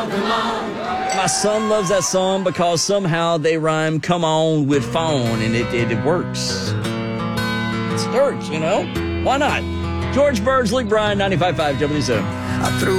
My son loves that song because somehow they rhyme come on with phone, and it works. It's church, you know? Why not? George Birds, Luke Bryan, 95.5 WZM. I threw